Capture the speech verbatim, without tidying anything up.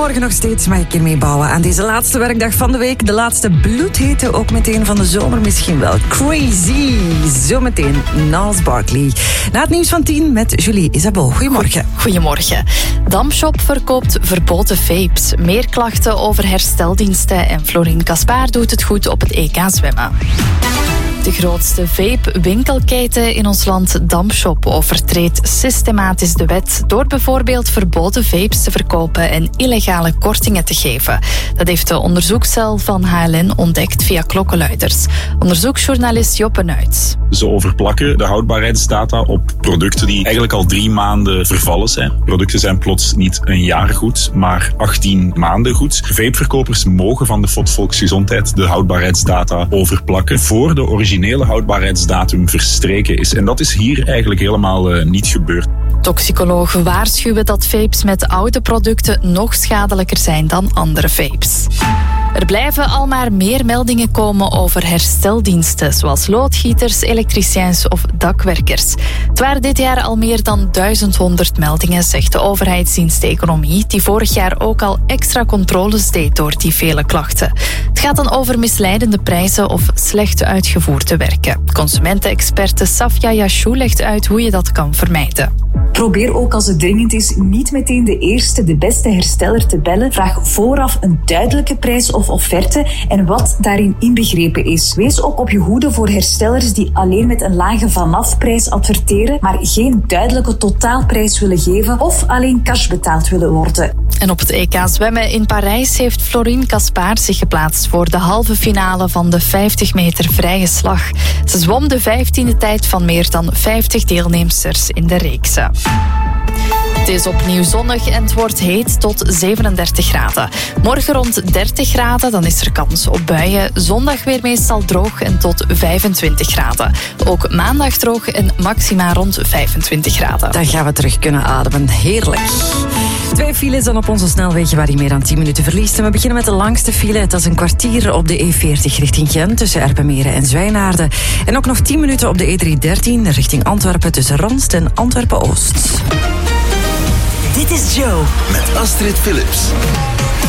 Goedemorgen nog steeds, mag ik ermee bouwen aan deze laatste werkdag van de week. De laatste bloedhete, ook meteen van de zomer misschien wel. Crazy. Zometeen Gnarls Barkley. Na het nieuws van tien met Julie Isabeau. Goedemorgen. Goedemorgen. Damshop verkoopt verboden vapes. Meer klachten over hersteldiensten en Florien Caspar doet het goed op het E K zwemmen. De grootste vape-winkelketen in ons land, Damshop, overtreedt systematisch de wet door bijvoorbeeld verboden vapes te verkopen en illegale kortingen te geven. Dat heeft de onderzoekscel van H L N ontdekt via klokkenluiders. Onderzoeksjournalist Joppe Nuits. Ze overplakken de houdbaarheidsdata op producten die eigenlijk al drie maanden vervallen zijn. Producten zijn plots niet een jaar goed, maar achttien maanden goed. Vapeverkopers mogen van de F O D Volksgezondheid de houdbaarheidsdata overplakken voor de originele houdbaarheidsdatum verstreken is. En dat is hier eigenlijk helemaal uh, niet gebeurd. Toxicologen waarschuwen dat vapes met oude producten nog schadelijker zijn dan andere vapes. Er blijven al maar meer meldingen komen over hersteldiensten, zoals loodgieters, elektriciens of dakwerkers. Het waren dit jaar al meer dan duizend honderd meldingen, zegt de overheidsdienst Economie, die vorig jaar ook al extra controles deed door die vele klachten. Het gaat dan over misleidende prijzen of slecht uitgevoerde werken. Consumentenexperte Safia Yashou legt uit hoe je dat kan vermijden. Probeer ook als het dringend is niet meteen de eerste, de beste hersteller te bellen. Vraag vooraf een duidelijke prijs of offerte en wat daarin inbegrepen is. Wees ook op je hoede voor herstellers die alleen met een lage vanafprijs adverteren, maar geen duidelijke totaalprijs willen geven of alleen cash betaald willen worden. En op het E K zwemmen in Parijs heeft Florien Caspar zich geplaatst voor de halve finale van de vijftig meter vrije slag. Ze zwom de vijftiende tijd van meer dan vijftig deelnemsters in de reeksen. Het is opnieuw zonnig en het wordt heet tot zevenendertig graden. Morgen rond dertig graden, dan is er kans op buien. Zondag weer meestal droog en tot vijfentwintig graden. Ook maandag droog en maxima rond vijfentwintig graden. Dan gaan we terug kunnen ademen. Heerlijk. Twee files dan op onze snelwegen waar je meer dan tien minuten verliest. En we beginnen met de langste file. Dat is een kwartier op de E veertig richting Gent tussen Erpenmeren en Zwijnaarden. En ook nog tien minuten op de E driehonderddertien richting Antwerpen tussen Ranst en Antwerpen-Oost. Dit is Joe met Astrid Philips.